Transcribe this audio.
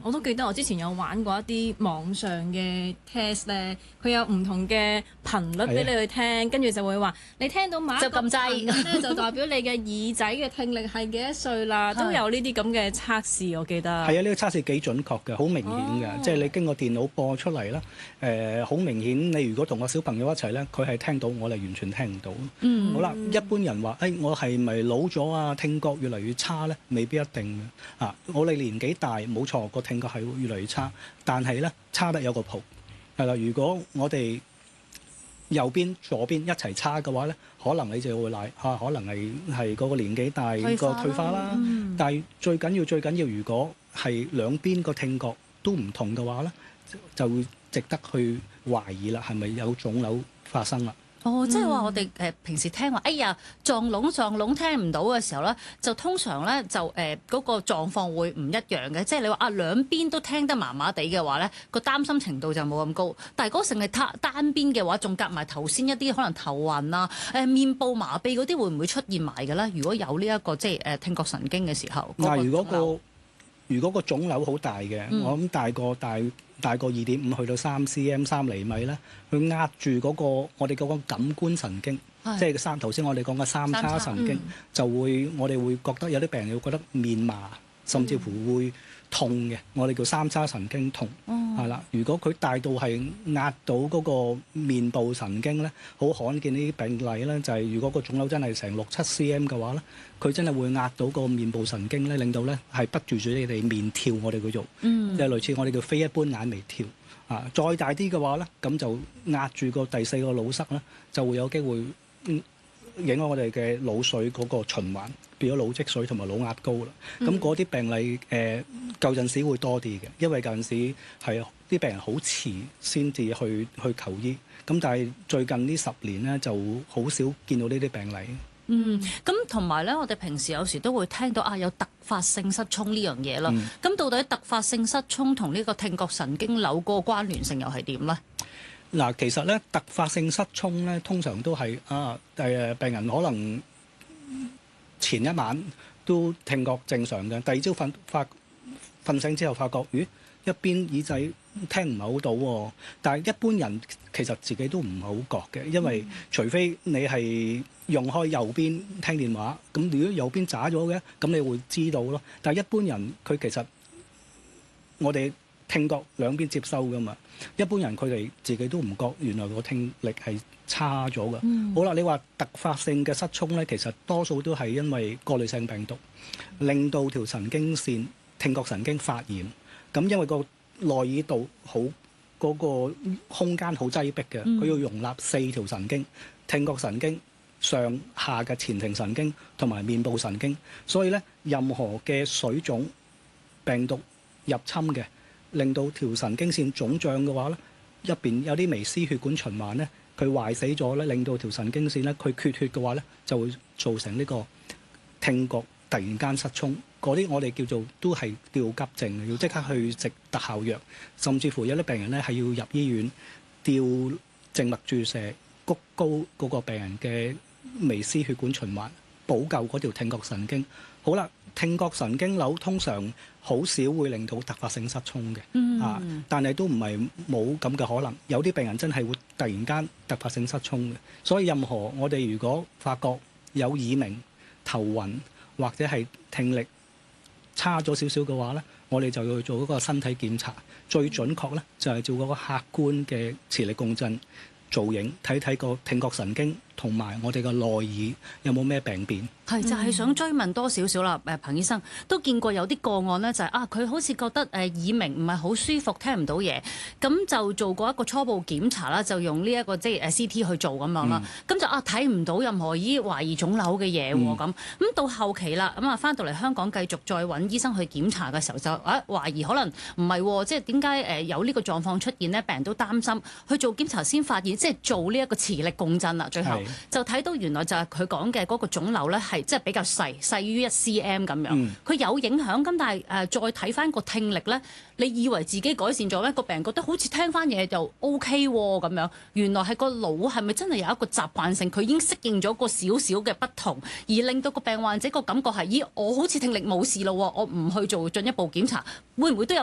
我都記得我之前有玩過一啲網上嘅 test 咧，佢有唔同嘅頻率俾你去聽，跟住就會話你聽到某一個頻率咧，就代表你嘅耳仔嘅聽力係幾多歲啦，都有呢啲咁嘅測試，我記得。 係啊，呢個測試幾準確嘅，好明顯嘅，即係你經過電腦播出嚟啦，好明顯。你如果同個小朋友一齊咧，佢係聽到，我哋完全聽唔到。好啦，一般人話，我係咪老咗啊？聽覺越嚟越差咧，未必一定嘅。我哋年紀大，冇錯，個聽覺係會越嚟越差，但係咧差得有個譜係啦。如果我哋右邊、左邊一齊差嘅話咧，可能你就會賴可能係嗰個年紀大個退化啦。但係最緊要，如果係兩邊個聽覺都唔同嘅話咧，就會值得去懷疑啦，係咪有腫瘤發生啦？ 即係話我哋平時聽話，哎呀撞聾聽唔到嘅時候咧，就通常咧就嗰個狀況會唔一樣嘅。即係你話兩邊都聽得麻麻地嘅話咧，個擔心程度就冇咁高。但係嗰成係單邊嘅話，仲夾埋頭先一啲可能頭暈啊、面部麻痹嗰啲，會唔會出現埋嘅咧？如果有呢一個即係聽覺神經嘅時候， 如果個腫瘤好大嘅，我諗大過2.5去到3 cm 3厘米咧，佢壓住嗰個我哋嗰個感官神經，即係頭先我哋講嘅三叉神經，就會我哋會覺得有啲病人會覺得面麻，甚至乎會痛嘅，我哋叫三叉神經痛，係啦。如果佢大到係壓到嗰個面部神經咧，好罕見呢啲病例咧，就係如果個腫瘤真係成6-7 cm 嘅話咧，佢真係會壓到個面部神經咧，令到咧係不住你哋面跳，我哋叫做，即係類似我哋叫非一般眼眉跳。再大啲嘅話咧，咁就壓住個第4個腦塞咧，就會有機會影響我哋嘅腦髓嗰個循環，變咗腦積水同埋腦壓高啦。咁嗰啲病例舊陣時會多啲嘅，因為舊陣時係啲病人好遲先至去求醫。咁但係最近呢10年咧，就好少見到呢啲病例。 咁同埋咧，我哋平時有時都會聽到有突發性失聰呢樣嘢啦。咁到底突發性失聰同呢個聽覺神經瘤個關聯性又係點咧？ 嗱，其實咧突發性失聰咧，通常都係病人可能前一晚都聽覺正常嘅，第二朝瞓醒之後發覺，一邊耳仔聽唔係好到喎。但係一般人其實自己都唔係好覺嘅，因為除非你係用開右邊聽電話，咁如果右邊渣咗嘅，咁你會知道咯。但係一般人佢其實我哋聽覺兩邊接收噶嘛，一般人佢哋自己都唔覺原來個聽力係差咗㗎。好啦，你話突發性嘅失聰咧，其實多數都係因為過濾性病毒令到條神經線聽覺神經發炎。咁因為個內耳道好嗰個空間好擠迫嘅，佢要容納4條神經，聽覺神經、上下嘅前庭神經同埋面部神經，所以咧任何嘅水腫病毒入侵嘅，令到條神經線腫脹嘅話咧，入邊有啲微絲血管循環咧，佢壞死咗咧，令到條神經線咧佢缺血嘅話咧，就會造成呢個聽覺突然間失聰。嗰啲我哋叫做都係叫急症，要即刻去食特效藥，甚至乎有啲病人咧係要入醫院吊靜脈注射，谷高嗰個病人嘅微絲血管循環，補救嗰條聽覺神經。好啦，聽覺神經瘤通常好少會令到突發性失聰嘅，但係都唔係冇咁嘅可能。有啲病人真係會突然間突發性失聰嘅，所以任何我哋如果發覺有耳鳴、頭暈或者係聽力差咗少少嘅話咧，我哋就要做嗰個身體檢查，最準確咧就係做嗰個客觀嘅磁力共振造影，睇睇個聽覺神經同埋我哋個內耳有冇咩病變。 就係想追問多少少啦，彭醫生都見過有啲個案咧，就係佢好似覺得耳鳴唔係好舒服，聽唔到嘢，咁就做過一個初步檢查啦，就用呢一個即係CT 去做咁樣啦，咁就睇唔到任何懷疑腫瘤嘅嘢喎，咁到後期啦，咁翻到嚟香港繼續再揾醫生去檢查嘅時候就懷疑可能唔係，即係點解有呢個狀況出現呢？病人都擔心去做檢查先發現，即係做呢一個磁力共振啦，最後就睇到原來就係佢講嘅嗰個腫瘤咧係即係比較細於1 cm 咁樣，佢有影響。咁但係再睇翻個聽力咧，你以為自己改善咗咧，個病人覺得好似聽翻嘢就 OK 咁樣，原來係個腦係咪真係有一個習慣性，佢已經適應咗個少少嘅不同，而令到個病患者個感覺係，咦，我好似聽力冇事咯，我唔去做進一步檢查，會唔會都有